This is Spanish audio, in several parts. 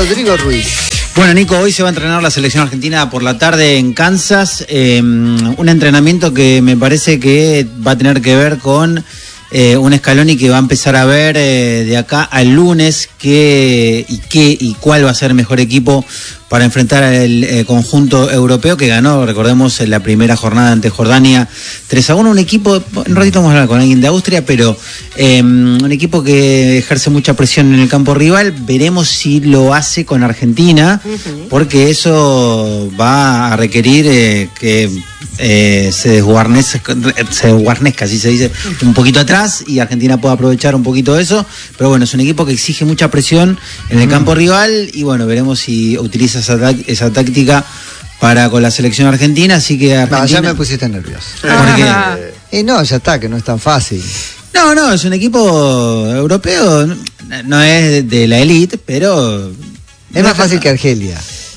Rodrigo Ruiz. Bueno, Nico, hoy se va a entrenar la selección argentina por la tarde en Kansas. Un entrenamiento que me parece que va a tener que ver con un Scaloni que va a empezar a ver de acá al lunes qué y cuál va a ser el mejor equipo para enfrentar al conjunto europeo que ganó, recordemos, en la primera jornada ante Jordania 3-1, un equipo, un ratito vamos a hablar con alguien de Austria, pero un equipo que ejerce mucha presión en el campo rival. Veremos si lo hace con Argentina, porque eso va a requerir que se desguarnezca, así se dice, un poquito atrás, y Argentina pueda aprovechar un poquito de eso, pero bueno, es un equipo que exige mucha presión en el campo rival, y bueno, veremos si utiliza esa táctica para con la selección argentina, así que Argentina... No, ya me pusiste nervioso. ¿Por qué? Y no, ya está, que no es tan fácil. No, es un equipo europeo, no es de la élite, pero... Es más fácil que Argelia.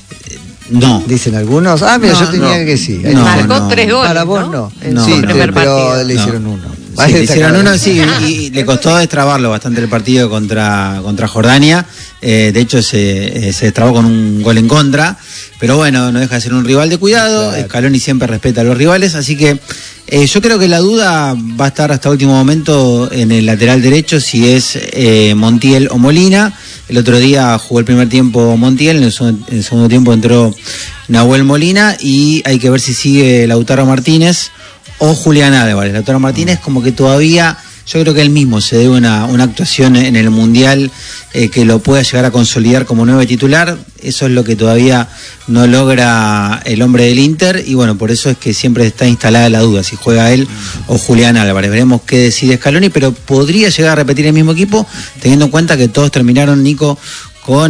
No. Dicen algunos. Mira, yo tenía que sí. Marcó 3 goles. Para vos no. Sí, pero le hicieron uno. Sí, le hicieron uno, sí, y le costó destrabarlo bastante el partido contra Jordania. De hecho, se destrabó con un gol en contra. Pero bueno, no deja de ser un rival de cuidado. Claro. Scaloni siempre respeta a los rivales. Así que yo creo que la duda va a estar hasta último momento en el lateral derecho, si es Montiel o Molina. El otro día jugó el primer tiempo Montiel, en el segundo tiempo entró Nahuel Molina, y hay que ver si sigue Lautaro Martínez o Julián Álvarez. Lautaro Martínez como que todavía, yo creo que él mismo se debe una actuación en el Mundial que lo pueda llegar a consolidar como 9 titular. Eso es lo que todavía no logra el hombre del Inter, y bueno, por eso es que siempre está instalada la duda si juega él o Julián Álvarez. Veremos qué decide Scaloni, pero podría llegar a repetir el mismo equipo, teniendo en cuenta que todos terminaron, Nico, con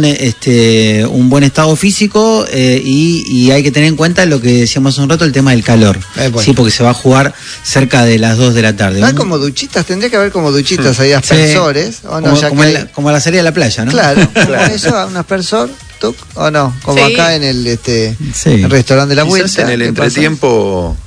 un buen estado físico, y hay que tener en cuenta lo que decíamos hace un rato, el tema del calor. Bueno. Sí, porque se va a jugar cerca de las 2 de la tarde. No hay como duchitas, tendría que haber como duchitas ahí, aspersores. Sí. ¿O no? Como a la salida de la playa, ¿no? Claro, claro. Eso, un aspersor, ¿o no? Como acá en el el restaurante de la Vuelta. Quizás en el entretiempo...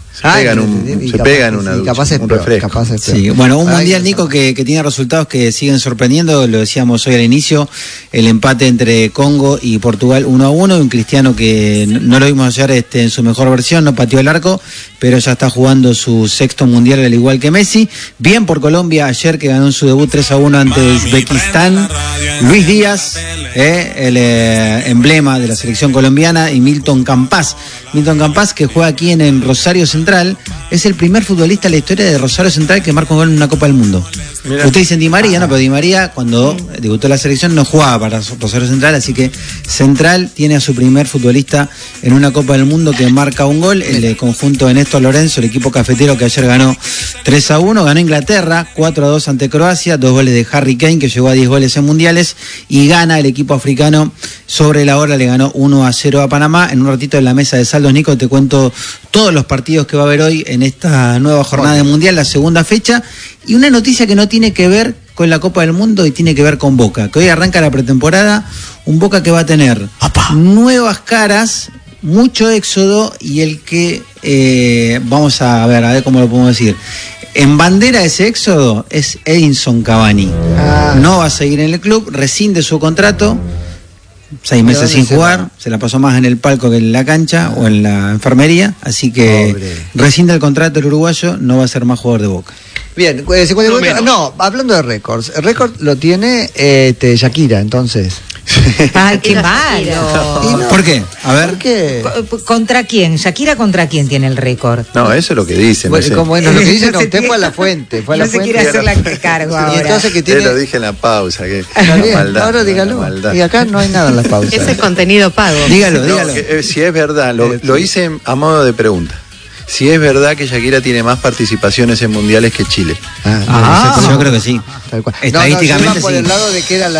Se pegan una ducha, un refresco. Sí, bueno, un mundial, Nico, que tiene resultados que siguen sorprendiendo. Lo decíamos hoy al inicio, el empate entre Congo y Portugal 1-1, un Cristiano que no lo vimos ayer en su mejor versión, no pateó el arco, pero ya está jugando su 6º mundial, al igual que Messi. Bien por Colombia ayer, que ganó en su debut 3-1 ante Uzbekistán. Luis Díaz, el emblema de la selección colombiana, y Milton Campas, que juega aquí en Rosario Central. Es el primer futbolista en la historia de Rosario Central que marca un gol en una Copa del Mundo. Mirá. Usted dice Di María, no, pero Di María cuando debutó la selección no jugaba para Rosario Central, así que Central tiene a su primer futbolista en una Copa del Mundo que marca un gol. El conjunto de Néstor Lorenzo, el equipo cafetero, que ayer ganó 3-1, ganó Inglaterra 4-2 ante Croacia, 2 goles de Harry Kane, que llegó a 10 goles en mundiales, y gana el equipo africano sobre la hora, le ganó 1-0 a Panamá. En un ratito en la mesa de saldos, Nico, te cuento todos los partidos que va a haber hoy en esta nueva jornada de Mundial, la segunda fecha, y una noticia que no tiene que ver con la Copa del Mundo y tiene que ver con Boca, que hoy arranca la pretemporada, un Boca que va a tener nuevas caras, mucho éxodo, y el que vamos a ver cómo lo podemos decir. En bandera de ese éxodo es Edinson Cavani. No va a seguir en el club, rescinde su contrato, 6 meses sin jugar, se la pasó más en el palco que en la cancha o en la enfermería, así que rescinde el contrato el uruguayo, no va a ser más jugador de Boca. Bien, hablando de récords, el récord lo tiene Shakira, entonces. Ay, qué malo. No. ¿Por qué? A ver. ¿Por qué? ¿Contra quién? ¿Shakira contra quién tiene el récord? No, eso es lo que dicen. Bueno, lo que dicen, usted fue a la fuente. No se quiere hacer la cargo ahora. Y entonces, ¿qué tiene? Lo dije en la pausa. Que bien, maldad, ahora dígalo. Y acá no hay nada en la pausa. Ese es contenido pago. Dígalo. Si es verdad, lo hice a modo de pregunta. Si es verdad que Shakira tiene más participaciones en mundiales que Chile. Yo creo que sí. Tal cual. Estadísticamente por el lado de que era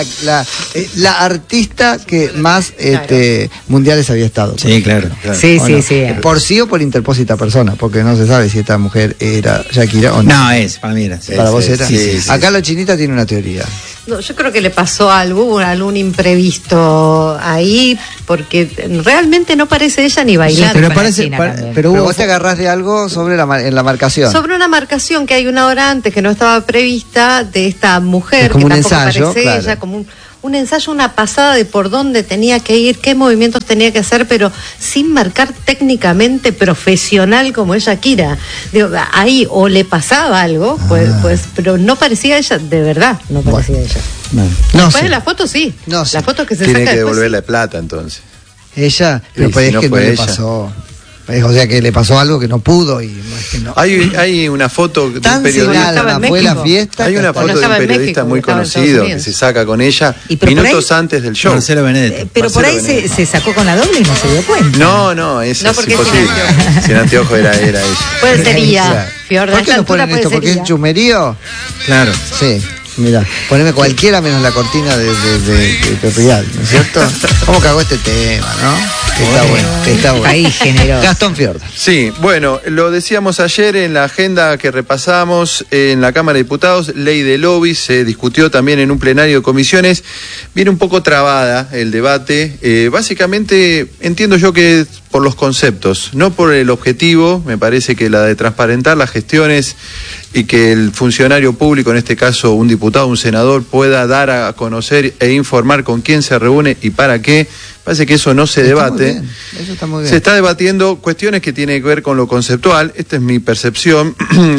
la artista que más mundiales había estado. Sí, claro. Sí. Por sí o por interpósita persona, porque no se sabe si esta mujer era Shakira o no. No, para mí era. Para vos era. Sí. Acá la chinita tiene una teoría. No, yo creo que le pasó algún imprevisto ahí, porque realmente no parece ella ni bailando. Sí, pero vos te agarrás de algo sobre en la marcación. Sobre una marcación que hay una hora antes que no estaba prevista de esta mujer, como que un tampoco ensayo, parece claro. ella, como un ensayo, una pasada de por dónde tenía que ir, qué movimientos tenía que hacer, pero sin marcar técnicamente profesional como es Shakira. Digo, ahí o le pasaba algo, pues, pero no parecía ella, de verdad, no parecía ella. No Después sé. de la foto sí, No sé. la foto que se Tiene saca que después. devolverle plata entonces. Ella, Y pero si parece no que no fue le ella. pasó. O sea, que le pasó algo que no pudo y no es que no. Hay una foto de un Tan periodista. Estaba en fue la México. fiesta. Hay que una hasta- foto de un estaba en periodista México, muy estaba en Estados conocido que Unidos. se saca con ella Y pero por minutos ahí- antes del show. Marcelo Benedetti. Pero por ahí Marcelo se, Benedetti. se sacó con la doble y no se dio cuenta. No, eso No, es porque es sin imposible. anteojos. Sin anteojo era ella. Puede ser Claro. ella, Fiorda, ¿Por a qué esta no altura ponen esto? puede ¿Porque ser es ella. chumerío? Claro. Sí, mira, poneme cualquiera menos la cortina de Real, ¿no es cierto? ¿Cómo cagó este tema, no? Que está bueno, que está bueno. País generoso. Gastón Fiorda. Sí, bueno, lo decíamos ayer en la agenda que repasamos en la Cámara de Diputados, ley de lobby, se discutió también en un plenario de comisiones, viene un poco trabada el debate, básicamente entiendo yo que por los conceptos, no por el objetivo, me parece que la de transparentar las gestiones y que el funcionario público, en este caso un diputado, un senador, pueda dar a conocer e informar con quién se reúne y para qué. Parece que eso no se Está muy debate. bien, eso está muy bien. Se está debatiendo cuestiones que tienen que ver con lo conceptual. Esta es mi percepción.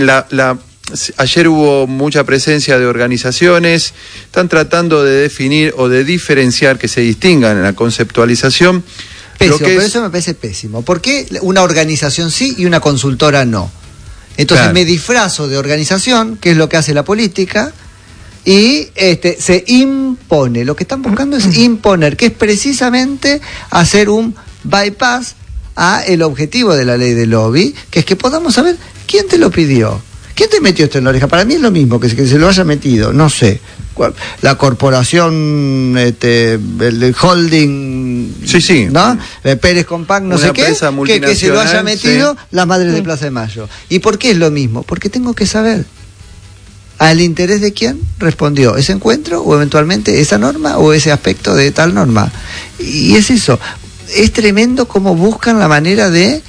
Ayer hubo mucha presencia de organizaciones. Están tratando de definir o de diferenciar, que se distingan en la conceptualización. Pésimo, lo que pero es- eso me parece pésimo. ¿Por qué una organización sí y una consultora no? Entonces Claro. me disfrazo de organización, que es lo que hace la política, y se impone. Lo que están buscando es imponer, que es precisamente hacer un bypass a el objetivo de la ley de lobby, que es que podamos saber quién te lo pidió. ¿Quién te metió esto en la oreja? Para mí es lo mismo que se lo haya metido, no sé. La corporación, el holding, Sí. ¿no? Pérez Compán, no Una sé qué, empresa que se lo haya multinacional, metido sí. la madre de Plaza de Mayo. ¿Y por qué es lo mismo? Porque tengo que saber al interés de quién respondió ese encuentro o eventualmente esa norma o ese aspecto de tal norma. Y es eso. Es tremendo cómo buscan la manera de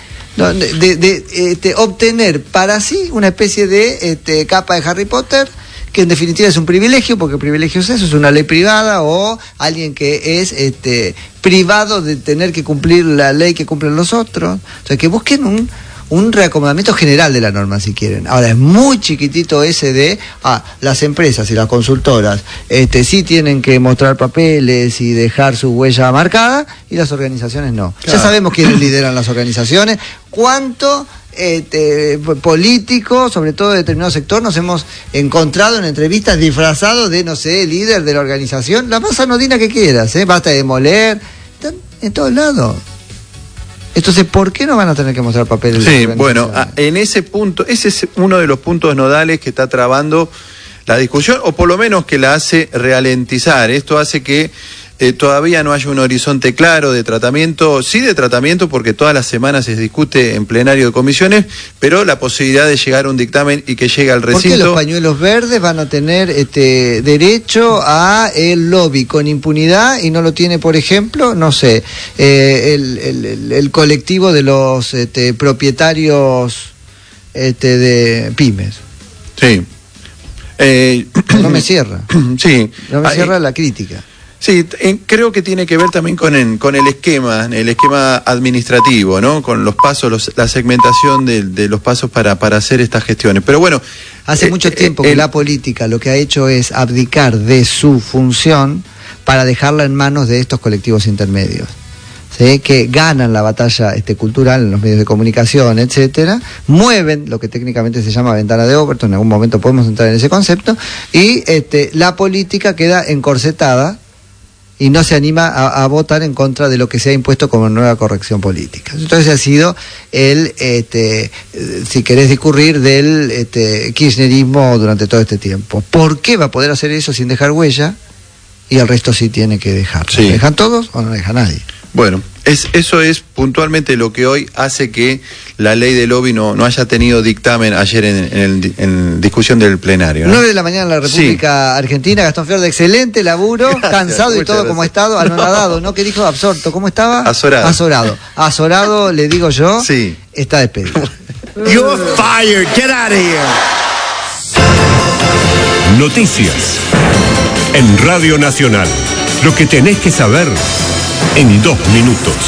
obtener para sí una especie de capa de Harry Potter, que en definitiva es un privilegio, porque el privilegio es eso, es una ley privada, o alguien que es privado de tener que cumplir la ley que cumplen los otros. O sea, que busquen un reacomodamiento general de la norma, si quieren. Ahora, es muy chiquitito ese de, las empresas y las consultoras sí tienen que mostrar papeles y dejar su huella marcada, y las organizaciones no. Claro. Ya sabemos quiénes lideran las organizaciones, cuánto políticos, sobre todo de determinado sector, nos hemos encontrado en entrevistas disfrazados de, no sé, líder de la organización, la más anodina que quieras, basta de demoler, están en todos lados. Entonces, ¿por qué no van a tener que mostrar papeles? Sí, las bueno, organizaciones? en ese punto, ese es uno de los puntos nodales que está trabando la discusión, o por lo menos que la hace ralentizar. Esto hace que todavía no haya un horizonte claro de tratamiento, sí de tratamiento, porque todas las semanas se discute en plenario de comisiones, pero la posibilidad de llegar a un dictamen y que llegue al ¿Por recinto. qué los pañuelos verdes van a tener derecho a el lobby con impunidad y no lo tiene, por ejemplo, no sé, el colectivo de los propietarios de pymes? Sí. No me cierra. Sí. No me cierra la crítica. Sí, creo que tiene que ver también con el esquema administrativo, ¿no? Con los pasos, la segmentación de los pasos para hacer estas gestiones. Pero bueno, Hace mucho tiempo que la política lo que ha hecho es abdicar de su función para dejarla en manos de estos colectivos intermedios, ¿sí? Que ganan la batalla cultural en los medios de comunicación, etcétera, mueven lo que técnicamente se llama ventana de Overton, en algún momento podemos entrar en ese concepto, y la política queda encorsetada y no se anima a votar en contra de lo que se ha impuesto como nueva corrección política. Entonces ha sido si querés discurrir, del kirchnerismo durante todo este tiempo. ¿Por qué va a poder hacer eso sin dejar huella? Y el resto sí tiene que dejar. Sí. ¿Lo dejan todos o no deja nadie? Bueno, eso es puntualmente lo que hoy hace que la ley de lobby no haya tenido dictamen ayer en discusión del plenario, ¿no? 9 de la mañana en la República Argentina. Gastón Fiorda, excelente laburo, Gracias, cansado y muchas todo gracias. como ha estado, anonadado, ¿no? ¿Qué dijo? Absorto, ¿cómo estaba? Azorado. Azorado, le digo yo, Sí. está despedido. You're fired. Get out of here. Noticias en Radio Nacional. Lo que tenés que saber en 2 minutos.